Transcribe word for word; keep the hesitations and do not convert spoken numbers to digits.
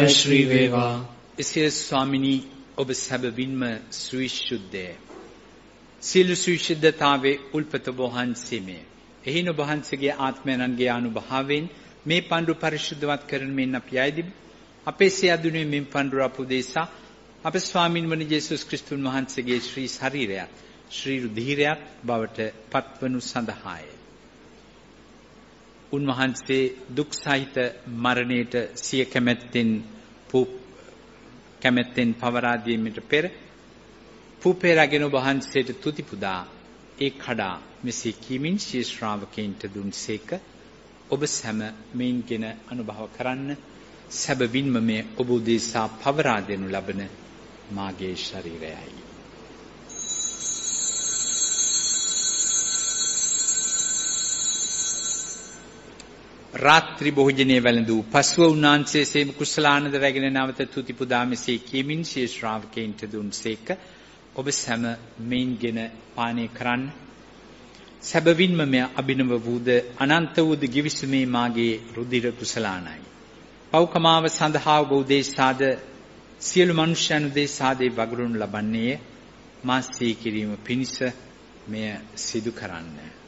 ශ්‍රී වේවා. එසේ ස්වාමිනී ඔබ සැබවින්ම සවිශුද්ධය. සියලු සවිශුද්ධතාවේ උල්පත වහන්සේමය. එහින ඔබ වහන්සේගේ ආත්මයන්ගේ අනුභවයෙන් මේ පඬුර පරිශුද්ධවත් කරන මෙන් අපි ආයදිමු. අපේ සියදුනේ මෙන් පඬුර අපුදේසා අප ස්වාමින් වන යේසුස් ක්‍රිස්තුන් වහන්සේගේ ශ්‍රී ශරීරයත් ශ්‍රී රුධිරයත් බවට පත්වනු සඳහාය. උන්වහන්සේ දුක් සහිත මරණයට සිය කැමැත්තෙන් කැමැත්තෙන් පවරා දීමට පෙර පුපේ රැගෙන වහන්සේට තුති පුදා ඒ කඩා මෙසේ කීමින් ශී ශ්‍රාවකයන්ට දුන්සේක. ඔබ සැම මෙයින්ගෙන අනුභව කරන්න. සැබවින්ම මේ ඔබ උදෙසා පවරා දෙනු ලබන මාගේ ශරීරයයි. රාත්‍රී භෝජනයේ වැළඳූ පසුව උන්වහන්සේ සේම කුසලානන්ද රැගෙන නැවත තුති පුදා මෙසේ කියමින් ශී ශ්‍රාවකයන්ට දුන්සේක. ඔබ සැම මෙයින්ගෙන පානය කරන්න. සැබවින්ම මෙය අභිනව වූද අනන්ත වූද ගිවිසුමේ මාගේ රුධිර කුසලානයි. පෞකමාව සඳහා ඔබ උදෙසාද සියලු මනුෂ්‍යයන් උදෙසාද වගුරුන් ලබන්නේ මා සිහි කිරීම පිණිස මෙය සිදු කරන්න.